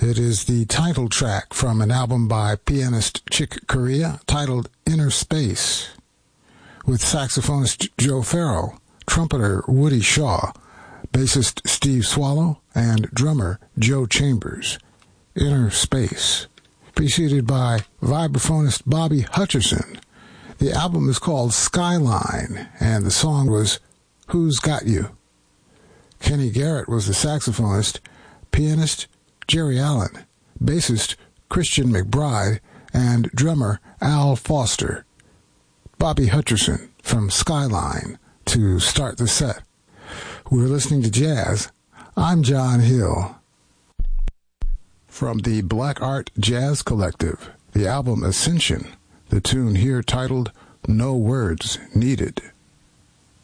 It is the title track from an album by pianist Chick Corea titled Inner Space, with saxophonist Joe Farrell, trumpeter Woody Shaw, bassist Steve Swallow, and drummer Joe Chambers. Inner Space, preceded by vibraphonist Bobby Hutcherson. The album is called Skyline, and the song was Who's Got You? Kenny Garrett was the saxophonist, pianist Jerry Allen, bassist Christian McBride, and drummer Al Foster. Bobby Hutcherson from Skyline to start the set. We're listening to jazz. I'm John Hill. From the Black Art Jazz Collective, the album Ascension, the tune here titled No Words Needed.